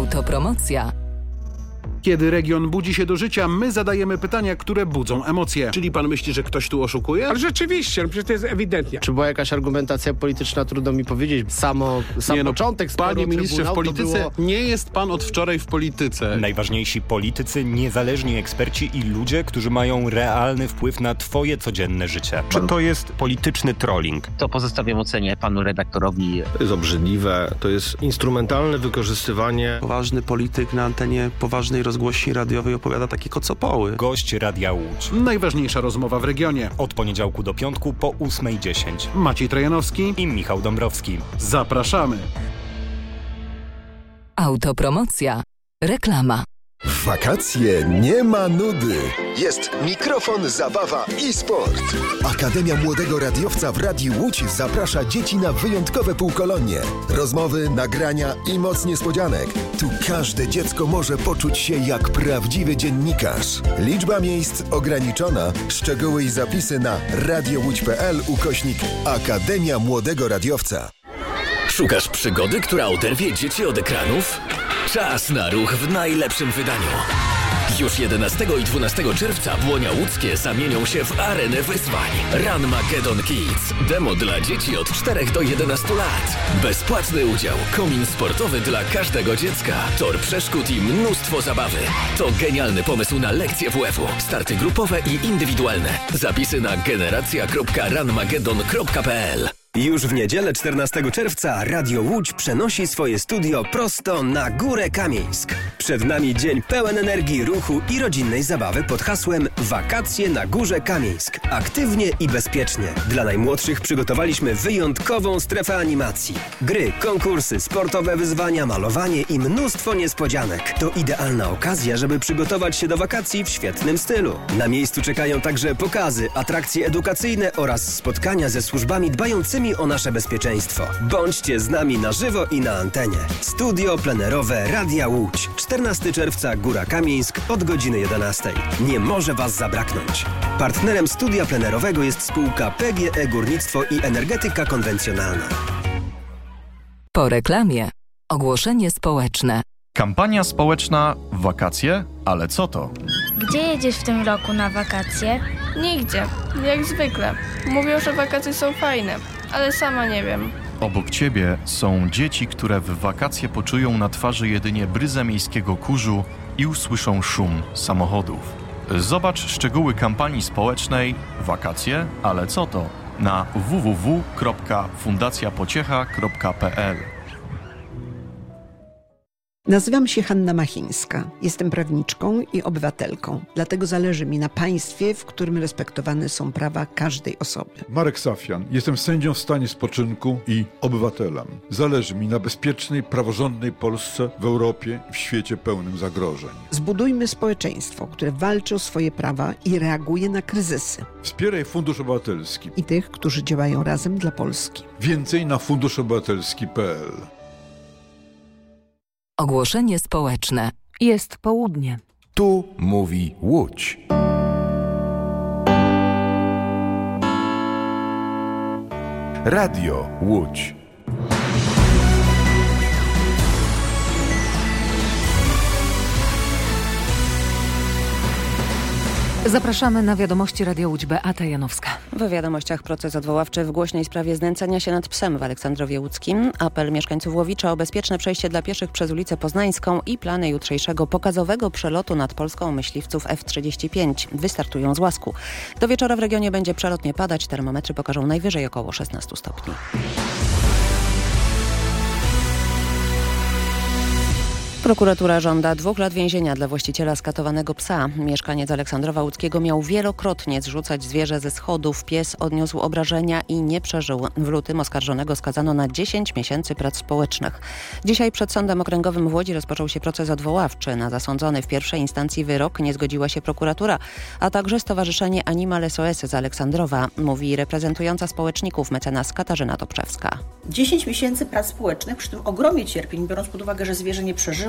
Autopromocja. Kiedy region budzi się do życia, my zadajemy pytania, które budzą emocje. Czyli pan myśli, że ktoś tu oszukuje? Ale rzeczywiście, przecież to jest ewidentnie. Czy była jakaś argumentacja polityczna, trudno mi powiedzieć. Sam początek sporu. Panie ministrze, w polityce było... nie jest pan od wczoraj w polityce. Najważniejsi politycy, niezależni eksperci i ludzie, którzy mają realny wpływ na twoje codzienne życie. Czy to jest polityczny trolling? To pozostawiam ocenie panu redaktorowi. To jest obrzydliwe, to jest instrumentalne wykorzystywanie. Poważny polityk na antenie poważnej rozgłośni radiowej opowiada takie kocopoły. Gość Radia Łódź. Najważniejsza rozmowa w regionie. Od poniedziałku do piątku po 8:10. Maciej Trojanowski I Michał Dąbrowski. Zapraszamy. Autopromocja. Reklama. W wakacje nie ma nudy. Jest mikrofon, zabawa i sport. Akademia Młodego Radiowca w Radiu Łódź zaprasza dzieci na wyjątkowe półkolonie. Rozmowy, nagrania i moc niespodzianek. Tu każde dziecko może poczuć się jak prawdziwy dziennikarz. Liczba miejsc ograniczona. Szczegóły i zapisy na radiołódź.pl/Akademia Młodego Radiowca. Szukasz przygody, która oderwie dzieci od ekranów? Czas na ruch w najlepszym wydaniu. Już 11 i 12 czerwca Błonia Łódzkie zamienią się w arenę wyzwań. Ranmageddon Kids. Demo dla dzieci od 4 do 11 lat. Bezpłatny udział. Komin sportowy dla każdego dziecka. Tor przeszkód i mnóstwo zabawy. To genialny pomysł na lekcje WF-u. Starty grupowe i indywidualne. Zapisy na generacja.ranmageddon.pl. Już w niedzielę 14 czerwca Radio Łódź przenosi swoje studio prosto na Górę Kamieńsk. Przed nami dzień pełen energii, ruchu i rodzinnej zabawy pod hasłem Wakacje na Górze Kamieńsk. Aktywnie i bezpiecznie. Dla najmłodszych przygotowaliśmy wyjątkową strefę animacji. Gry, konkursy, sportowe wyzwania, malowanie i mnóstwo niespodzianek. To idealna okazja, żeby przygotować się do wakacji w świetnym stylu. Na miejscu czekają także pokazy, atrakcje edukacyjne oraz spotkania ze służbami dbającymi o nasze bezpieczeństwo. Bądźcie z nami na żywo i na antenie. Studio plenerowe Radia Łódź. 14 czerwca Góra Kamieńsk od godziny 11. Nie może Was zabraknąć. Partnerem studia plenerowego jest spółka PGE Górnictwo i Energetyka Konwencjonalna. Po reklamie. Ogłoszenie społeczne. Kampania społeczna Wakacje? Ale co to? Gdzie jedziesz w tym roku na wakacje? Nigdzie, jak zwykle. Mówią, że wakacje są fajne, ale sama nie wiem. Obok ciebie są dzieci, które w wakacje poczują na twarzy jedynie bryzę miejskiego kurzu i usłyszą szum samochodów. Zobacz szczegóły kampanii społecznej Wakacje? Ale co to? Na www.fundacjapociecha.pl. Nazywam się Hanna Machińska. Jestem prawniczką i obywatelką. Dlatego zależy mi na państwie, w którym respektowane są prawa każdej osoby. Marek Safian. Jestem sędzią w stanie spoczynku i obywatelem. Zależy mi na bezpiecznej, praworządnej Polsce w Europie i w świecie pełnym zagrożeń. Zbudujmy społeczeństwo, które walczy o swoje prawa i reaguje na kryzysy. Wspieraj Fundusz Obywatelski i tych, którzy działają razem dla Polski. Więcej na funduszobywatelski.pl. Ogłoszenie społeczne. Jest południe. Tu mówi Łódź. Radio Łódź. Zapraszamy na wiadomości Radia Łódź. Beata Janowska. W wiadomościach proces odwoławczy w głośnej sprawie znęcania się nad psem w Aleksandrowie Łódzkim. Apel mieszkańców Łowicza o bezpieczne przejście dla pieszych przez ulicę Poznańską i plany jutrzejszego pokazowego przelotu nad Polską myśliwców F-35. Wystartują z Łasku. Do wieczora w regionie będzie przelotnie padać. Termometry pokażą najwyżej około 16 stopni. Prokuratura żąda 2 lat więzienia dla właściciela skatowanego psa. Mieszkaniec Aleksandrowa Łódzkiego miał wielokrotnie zrzucać zwierzę ze schodów. Pies odniósł obrażenia i nie przeżył. W lutym oskarżonego skazano na 10 miesięcy prac społecznych. Dzisiaj przed Sądem Okręgowym w Łodzi rozpoczął się proces odwoławczy. Na zasądzony w pierwszej instancji wyrok nie zgodziła się prokuratura, a także Stowarzyszenie Animal SOS z Aleksandrowa, mówi reprezentująca społeczników mecenas Katarzyna Topczewska. 10 miesięcy prac społecznych, przy tym ogromnie cierpień, biorąc pod uwagę, że zwierzę nie przeżyło.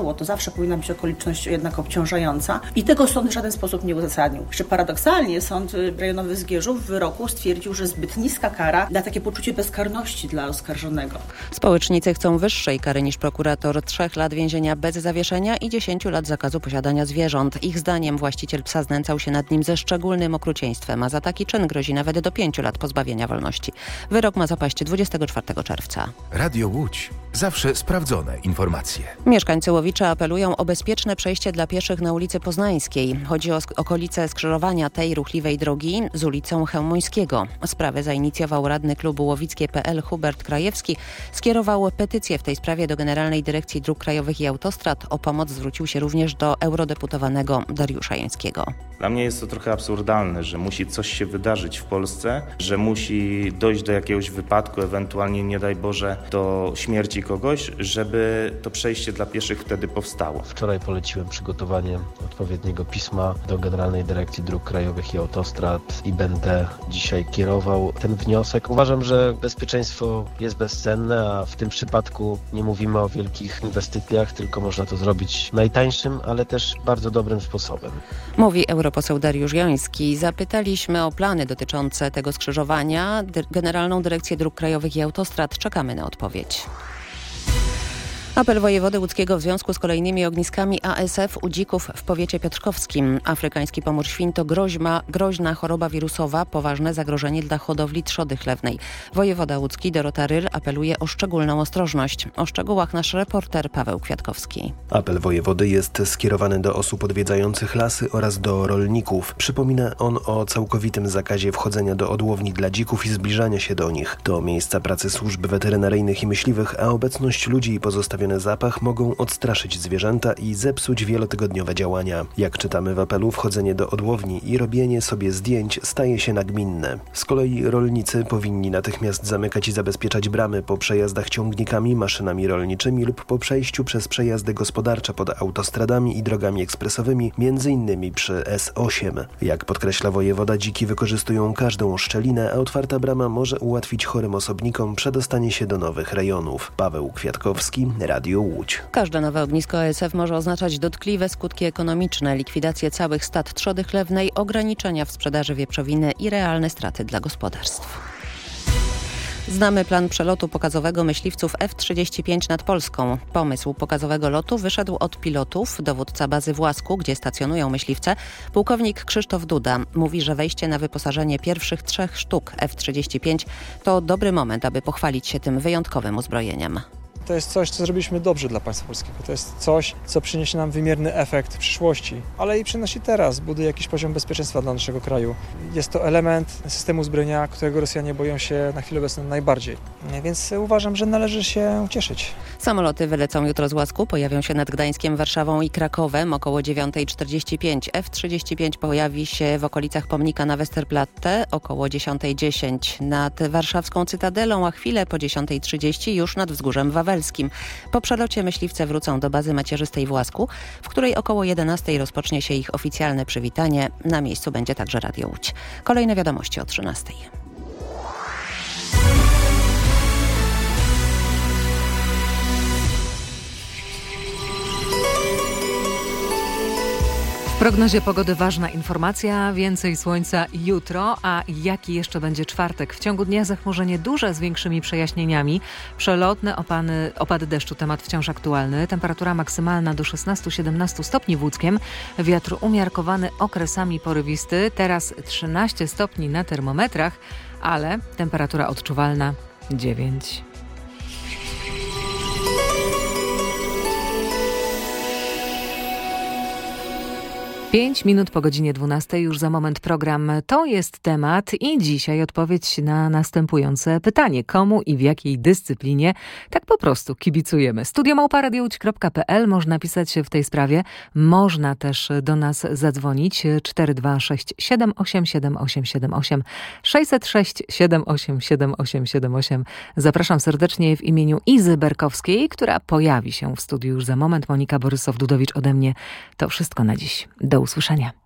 wydarzyło. To zawsze powinna być okoliczność jednak obciążająca i tego sąd w żaden sposób nie uzasadnił. Jeszcze paradoksalnie sąd rejonowy w Zgierzu w wyroku stwierdził, że zbyt niska kara da takie poczucie bezkarności dla oskarżonego. Społecznicy chcą wyższej kary niż prokurator, 3 lat więzienia bez zawieszenia i 10 lat zakazu posiadania zwierząt. Ich zdaniem właściciel psa znęcał się nad nim ze szczególnym okrucieństwem, a za taki czyn grozi nawet do 5 lat pozbawienia wolności. Wyrok ma zapaść 24 czerwca. Radio Łódź. Zawsze sprawdzone informacje. Mieszkańcy Łowicza apelują o bezpieczne przejście dla pieszych na ulicy Poznańskiej. Chodzi o okolice skrzyżowania tej ruchliwej drogi z ulicą Chełmońskiego. Sprawę zainicjował radny klubu łowickie.pl Hubert Krajewski. Skierował petycję w tej sprawie do Generalnej Dyrekcji Dróg Krajowych i Autostrad. O pomoc zwrócił się również do eurodeputowanego Dariusza Jańskiego. Dla mnie jest to trochę absurdalne, że musi coś się wydarzyć w Polsce, że musi dojść do jakiegoś wypadku, ewentualnie nie daj Boże do śmierci kogoś, żeby to przejście dla pieszych wtedy powstało. Wczoraj poleciłem przygotowanie odpowiedniego pisma do Generalnej Dyrekcji Dróg Krajowych i Autostrad i będę dzisiaj kierował ten wniosek. Uważam, że bezpieczeństwo jest bezcenne, a w tym przypadku nie mówimy o wielkich inwestycjach, tylko można to zrobić najtańszym, ale też bardzo dobrym sposobem. Mówi europoseł Dariusz Joński. Zapytaliśmy o plany dotyczące tego skrzyżowania. Generalną Dyrekcję Dróg Krajowych i Autostrad. Czekamy na odpowiedź. Apel wojewody łódzkiego w związku z kolejnymi ogniskami ASF u dzików w powiecie piotrkowskim. Afrykański pomór świń to groźna choroba wirusowa, poważne zagrożenie dla hodowli trzody chlewnej. Wojewoda łódzki Dorota Ryl apeluje o szczególną ostrożność. O szczegółach nasz reporter Paweł Kwiatkowski. Apel wojewody jest skierowany do osób odwiedzających lasy oraz do rolników. Przypomina on o całkowitym zakazie wchodzenia do odłowni dla dzików i zbliżania się do nich. To miejsca pracy służb weterynaryjnych i myśliwych, a obecność ludzi i pozostawiony zapach mogą odstraszyć zwierzęta i zepsuć wielotygodniowe działania. Jak czytamy w apelu, wchodzenie do odłowni i robienie sobie zdjęć staje się nagminne. Z kolei rolnicy powinni natychmiast zamykać i zabezpieczać bramy po przejazdach ciągnikami, maszynami rolniczymi lub po przejściu przez przejazdy gospodarcze pod autostradami i drogami ekspresowymi, m.in. przy S8. Jak podkreśla wojewoda, dziki wykorzystują każdą szczelinę, a otwarta brama może ułatwić chorym osobnikom przedostanie się do nowych rejonów. Paweł Kwiatkowski, Radio Łódź. Każde nowe ognisko ASF może oznaczać dotkliwe skutki ekonomiczne, likwidację całych stad trzody chlewnej, ograniczenia w sprzedaży wieprzowiny i realne straty dla gospodarstw. Znamy plan przelotu pokazowego myśliwców F-35 nad Polską. Pomysł pokazowego lotu wyszedł od pilotów. Dowódca bazy w Łasku, gdzie stacjonują myśliwce, pułkownik Krzysztof Duda, mówi, że wejście na wyposażenie pierwszych 3 sztuk F-35 to dobry moment, aby pochwalić się tym wyjątkowym uzbrojeniem. To jest coś, co zrobiliśmy dobrze dla państwa polskiego. To jest coś, co przyniesie nam wymierny efekt w przyszłości, ale i przynosi teraz, buduje jakiś poziom bezpieczeństwa dla naszego kraju. Jest to element systemu zbrojenia, którego Rosjanie boją się na chwilę obecną najbardziej. Więc uważam, że należy się cieszyć. Samoloty wylecą jutro z Łasku, pojawią się nad Gdańskiem, Warszawą i Krakowem około 9:45. F-35 pojawi się w okolicach pomnika na Westerplatte około 10:10 nad warszawską Cytadelą, a chwilę po 10:30 już nad Wzgórzem Wawelskim. Po przelocie myśliwce wrócą do bazy macierzystej w Łasku, w której około 11:00 rozpocznie się ich oficjalne przywitanie. Na miejscu będzie także Radio Łódź. Kolejne wiadomości o 13:00. W prognozie pogody ważna informacja, więcej słońca jutro, a jaki jeszcze będzie czwartek? W ciągu dnia zachmurzenie duże z większymi przejaśnieniami, przelotne opady deszczu, temat wciąż aktualny, temperatura maksymalna do 16-17 stopni w Łódzkiem, wiatr umiarkowany okresami porywisty, teraz 13 stopni na termometrach, ale temperatura odczuwalna 9. Pięć minut po godzinie 12, już za moment program To jest temat i dzisiaj odpowiedź na następujące pytanie. Komu i w jakiej dyscyplinie tak po prostu kibicujemy? studio@radiowódź.pl, można pisać w tej sprawie. Można też do nas zadzwonić 426 78 7878 606 78 7878. Zapraszam serdecznie w imieniu Izy Berkowskiej, która pojawi się w studiu już za moment. Monika Borysow-Dudowicz ode mnie. To wszystko na dziś. Do usłyszenia.